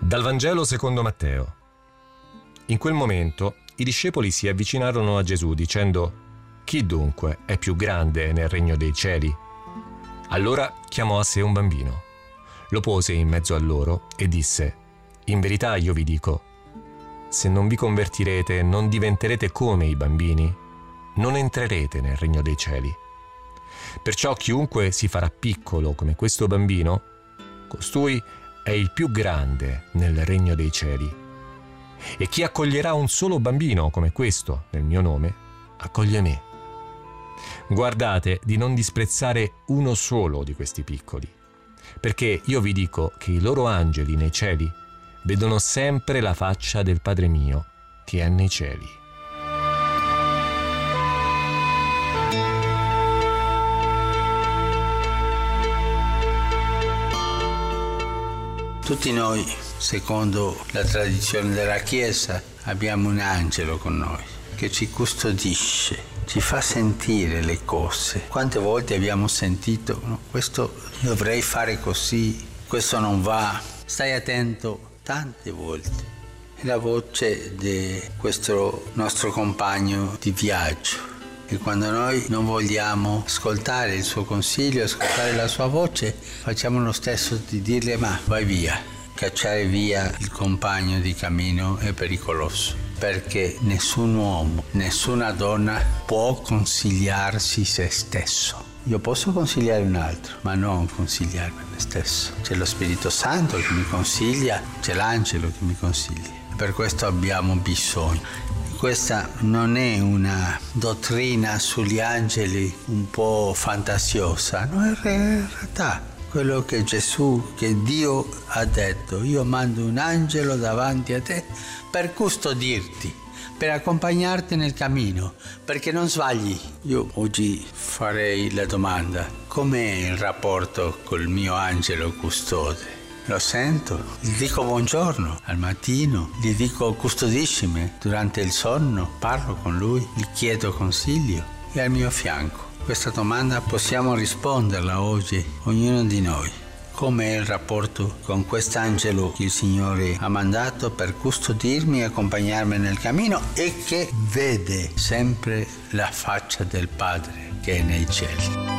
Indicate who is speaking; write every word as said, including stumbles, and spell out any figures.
Speaker 1: Dal Vangelo secondo Matteo. In quel momento i discepoli si avvicinarono a Gesù dicendo: «Chi dunque è più grande nel regno dei cieli?» Allora chiamò a sé un bambino, lo pose in mezzo a loro e disse: «In verità io vi dico, se non vi convertirete e non diventerete come i bambini, non entrerete nel regno dei cieli. Perciò chiunque si farà piccolo come questo bambino, costui è il più grande nel regno dei cieli. E chi accoglierà un solo bambino come questo nel mio nome, accoglie me. Guardate di non disprezzare uno solo di questi piccoli, perché io vi dico che i loro angeli nei cieli vedono sempre la faccia del Padre mio che è nei cieli».
Speaker 2: Tutti noi, secondo la tradizione della Chiesa, abbiamo un angelo con noi che ci custodisce, ci fa sentire le cose. Quante volte abbiamo sentito: no, questo dovrei fare così, questo non va, stai attento, tante volte. È la voce di questo nostro compagno di viaggio. E quando noi non vogliamo ascoltare il suo consiglio, ascoltare la sua voce, facciamo lo stesso di dirle: ma vai via. Cacciare via il compagno di cammino è pericoloso, perché nessun uomo, nessuna donna può consigliarsi se stesso. Io posso consigliare un altro, ma non consigliarmi me stesso. C'è lo Spirito Santo che mi consiglia, c'è l'angelo che mi consiglia. Per questo abbiamo bisogno. Questa non è una dottrina sugli angeli un po' fantasiosa, no, è in realtà quello che Gesù, che Dio ha detto: io mando un angelo davanti a te per custodirti, per accompagnarti nel cammino, perché non sbagli. Io oggi farei la domanda: com'è il rapporto col mio angelo custode? Lo sento, gli dico buongiorno al mattino, gli dico custodiscimi durante il sonno, parlo con lui, gli chiedo consiglio, è al mio fianco. Questa domanda possiamo risponderla oggi, ognuno di noi. Com'è il rapporto con quest'angelo che il Signore ha mandato per custodirmi e accompagnarmi nel cammino e che vede sempre la faccia del Padre che è nei cieli?